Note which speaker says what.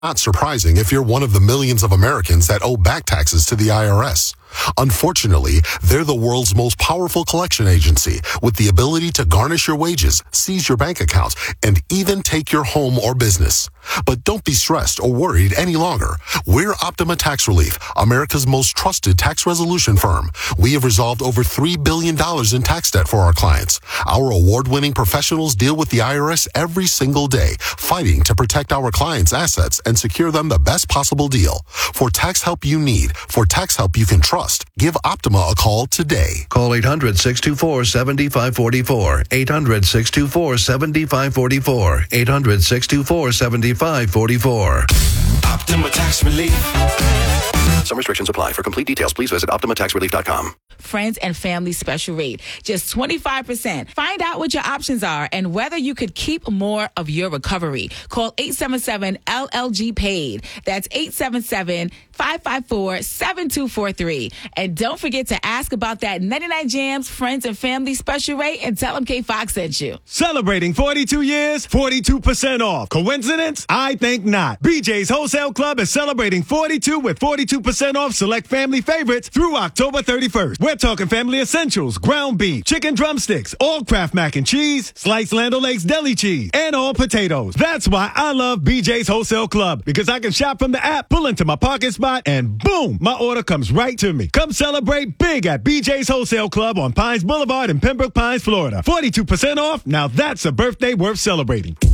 Speaker 1: Not surprising if you're one of the millions of Americans that owe back taxes to the IRS. Unfortunately, they're the world's most powerful collection agency with the ability to garnish your wages, seize your bank accounts, and even take your home or business. But don't be stressed or worried any longer. We're Optima Tax Relief, America's most trusted tax resolution firm. We have resolved over $3 billion in tax debt for our clients. Our award-winning professionals deal with the IRS every single day, fighting to protect our clients' assets and secure them the best possible deal. For tax help you need, for tax help you can trust, give Optima a call today.
Speaker 2: Call 800-624-7544. 800-624-7544. 800-624-7544.
Speaker 3: Optima Tax Relief.
Speaker 2: Some restrictions apply. For complete details, please visit OptimaTaxRelief.com.
Speaker 4: Friends and family special rate, just 25%. Find out what your options are and whether you could keep more of your recovery. Call 877-LLG-PAID. That's 877-554-7243. And don't forget to ask about that 99 Jams Friends and Family special rate and tell them K-Fox sent you.
Speaker 5: Celebrating 42 years, 42% off. Coincidence? I think not. BJ's Wholesale Club is celebrating 42 with 42% off select family favorites through October 31st. We're talking family essentials, ground beef, chicken drumsticks, all Kraft mac and cheese, sliced Land O'Lakes deli cheese, and all potatoes. That's why I love BJ's Wholesale Club, because I can shop from the app, pull into my parking spot, and boom, my order comes right to me. Come celebrate big at BJ's Wholesale Club on Pines Boulevard in Pembroke Pines, Florida. 42% off? Now that's a birthday worth celebrating.